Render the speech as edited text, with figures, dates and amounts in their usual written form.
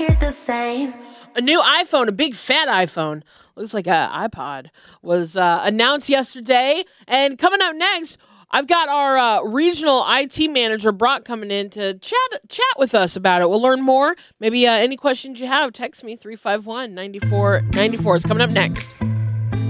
hear the same. A new iPhone, a big fat iPhone, looks like an iPod, was announced yesterday. And coming up next, I've got our regional IT manager, Brock, coming in to chat with us about it. We'll learn more. Maybe any questions you have, text me, 351-9494. It's coming up next.